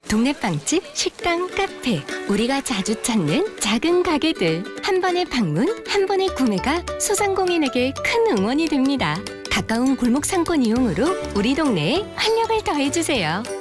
동네 빵집, 식당, 카페, 우리가 자주 찾는 작은 가게들. 한 번의 방문, 한 번의 구매가 소상공인에게 큰 응원이 됩니다. 가까운 골목 상권 이용으로 우리 동네에 활력을 더해주세요.